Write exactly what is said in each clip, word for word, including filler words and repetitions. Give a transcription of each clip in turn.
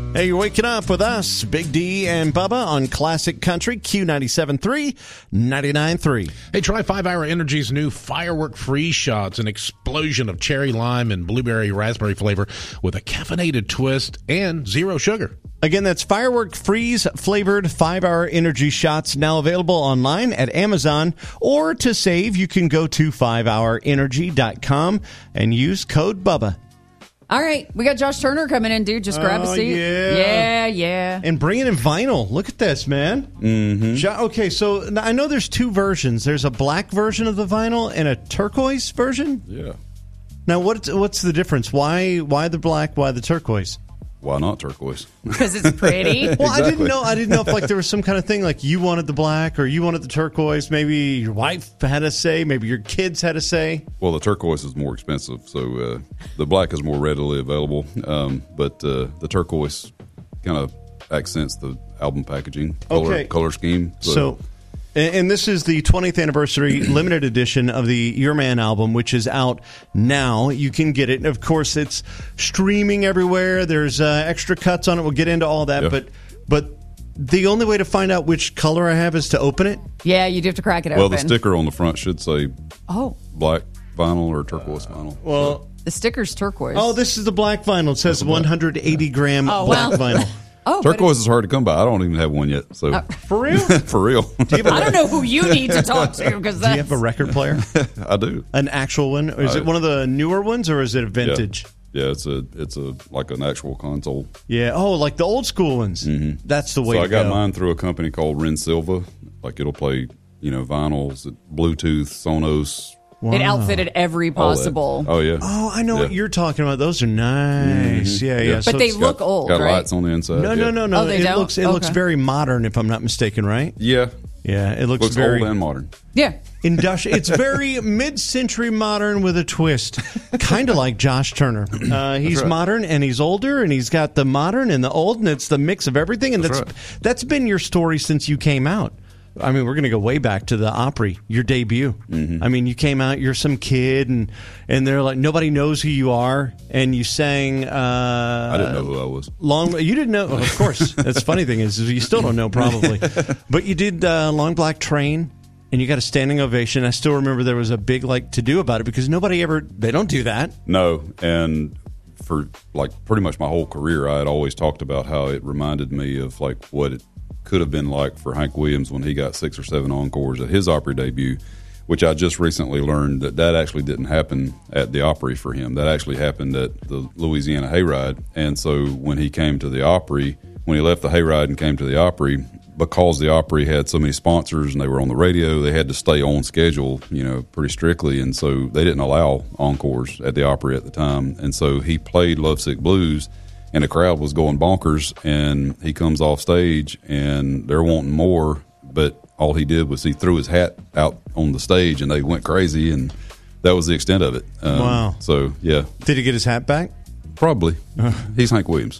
Hey, you're waking up with us, Big D and Bubba on Classic Country, Q ninety-seven point three, ninety-nine point three. Hey, try five hour Energy's new Firework Freeze Shots, an explosion of cherry lime and blueberry raspberry flavor with a caffeinated twist and zero sugar. Again, that's Firework Freeze flavored five hour Energy Shots, now available online at Amazon. Or to save, you can go to five hour energy dot com and use code Bubba. All right, we got Josh Turner coming in, dude. Just grab oh, a seat. Yeah. yeah, yeah. And bringing in vinyl. Look at this, man. Mm-hmm. Jo- okay, so I know there's two versions. There's a black version of the vinyl and a turquoise version. Yeah. Now, what's what's the difference? Why why the black? Why the turquoise? Why not turquoise? Because it's pretty. Well, Exactly. I didn't know. I didn't know if like there was some kind of thing like you wanted the black or you wanted the turquoise. Maybe your wife had a say. Maybe your kids had a say. Well, the turquoise is more expensive, so uh, the black is more readily available. Um, but uh, the turquoise kind of accents the album packaging, color, Okay. color scheme. So, so and, and this is the twentieth anniversary limited edition of the Your Man album, which is out now. You can get it. And of course, it's streaming everywhere. There's uh, extra cuts on it. We'll get into all that. Yeah. But but the only way to find out which color I have is to open it. Yeah, you do have to crack it well, open. the sticker on the front should say Oh, black vinyl or turquoise vinyl. Well, the sticker's turquoise. oh, this is the black vinyl. It says one hundred eighty gram Oh, black well. vinyl. oh, but Turquoise is hard to come by. I don't even have one yet. So For real? for real, Do you have a, I don't know who you need to talk to because do you that's have a record player? I do. An actual one? Or is I- it one of the newer ones or is it a Yeah. vintage? Yeah, it's a it's a like an actual console. Yeah. Oh, like the old school ones. Mm-hmm. That's the way So to I got go. mine through a company called Ren Silva. Like it'll play, you know, vinyls, Bluetooth, Sonos. it outfitted every all that. possible. Oh yeah. Oh, I know Yeah. what you're talking about. Those are nice. Yeah, yeah. Yeah. But So they it's- look got, old, got right? lights on the inside. No, yeah. no, no, no. Oh, they it don't? looks it looks Okay. very modern, if I'm not mistaken, right? Yeah, Yeah, it looks, looks very old and modern. Yeah. industrial. It's very mid-century modern with a twist, kind of like Josh Turner. Uh, he's right. modern and he's older, and he's got the modern and the old, and it's the mix of everything. And that's That's that's been your story since you came out. I mean, we're going to go way back to the Opry, your debut. Mm-hmm. I mean, you came out, you're some kid, and and they're like, nobody knows who you are, and you sang. Uh, I didn't know who I was. Long, you didn't know, of course. That's the funny thing is, is you still don't know probably, but you did uh, Long Black Train, and you got a standing ovation. I still remember there was a big like to do about it because nobody ever they don't do that. No, and for like pretty much my whole career, I had always talked about how it reminded me of like what it could have been like for Hank Williams when he got six or seven encores at his Opry debut, which I just recently learned that that actually didn't happen at the Opry for him. That actually happened at the Louisiana Hayride. And so when he came to the Opry, when he left the Hayride and came to the Opry, because the Opry had so many sponsors and they were on the radio, they had to stay on schedule, you know, pretty strictly. And so they didn't allow encores at the Opry at the time. And so he played Lovesick Blues, and the crowd was going bonkers, and he comes off stage and they're wanting more, but all he did was he threw his hat out on the stage and they went crazy, and that was the extent of it. Um, Wow. So, yeah, Did he get his hat back? probably. He's Hank Williams.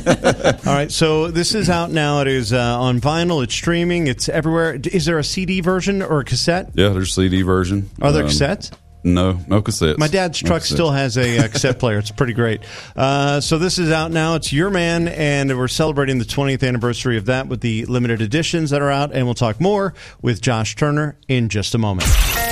All right, so this is out now. It is uh, on vinyl. It's streaming. It's everywhere. Is there a C D version or a cassette? Yeah, there's a C D version. Are there Um, cassettes? No, no cassettes. My dad's No truck cassettes. still has a uh, cassette player. It's pretty great. Uh, so this is out now. It's Your Man, and we're celebrating the twentieth anniversary of that with the limited editions that are out. And we'll talk more with Josh Turner in just a moment.